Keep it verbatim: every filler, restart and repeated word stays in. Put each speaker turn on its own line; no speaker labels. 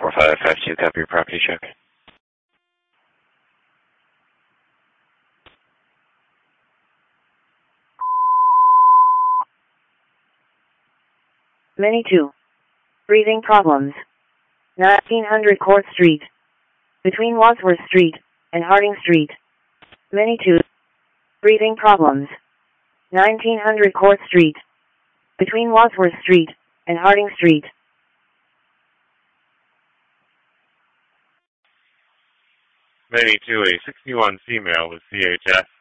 four five five two, copy your property check.
Many two. Breathing problems. nineteen hundred Court Street. Between Wadsworth Street and Harding Street. Many two. Breathing problems. nineteen hundred Court Street. Between Wadsworth Street and Harding Street.
Many two, a sixty-one female with C H F.